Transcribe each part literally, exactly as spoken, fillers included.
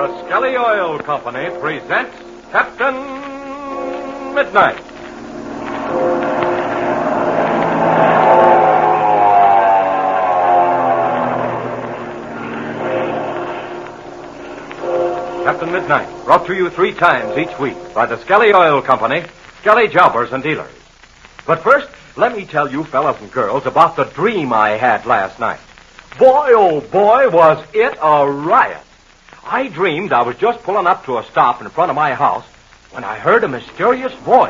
The Skelly Oil Company presents Captain Midnight. Captain Midnight, brought to you three times each week by the Skelly Oil Company, Skelly Jobbers and Dealers. But first, let me tell you fellas and girls about the dream I had last night. Boy, oh boy, was it a riot. I dreamed I was just pulling up to a stop in front of my house when I heard a mysterious voice.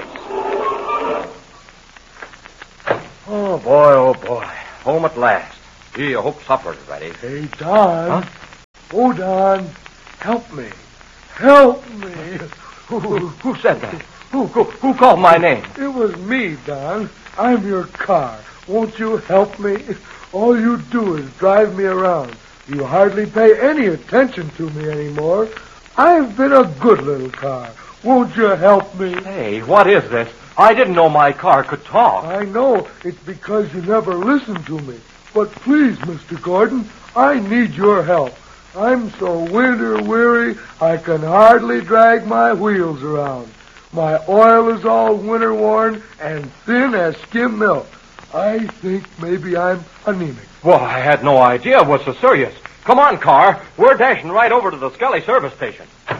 Oh, boy, oh, boy. Home at last. Gee, I hope supper's ready. Hey, Don. Huh? Oh, Don, help me. Help me. Who, who, who said that? Who, who, who called my name? It was me, Don. I'm your car. Won't you help me? All you do is drive me around. You hardly pay any attention to me anymore. I've been a good little car. Won't you help me? Hey, what is this? I didn't know my car could talk. I know. It's because you never listen to me. But please, Mister Gordon, I need your help. I'm so winter weary, I can hardly drag my wheels around. My oil is all winter worn and thin as skim milk. I think maybe I'm anemic. Well, I had no idea it was so serious. Come on, car. We're dashing right over to the Skelly service station.